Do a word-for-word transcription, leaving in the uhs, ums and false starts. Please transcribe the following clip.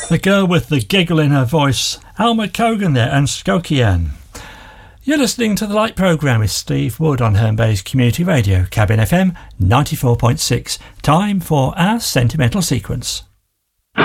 The girl with the giggle in her voice, Alma Cogan there, and Skokian. You're listening to The Light Programme with Steve Wood on Herne Bay's Community Radio, Cabin F M ninety-four point six. Time for our sentimental sequence.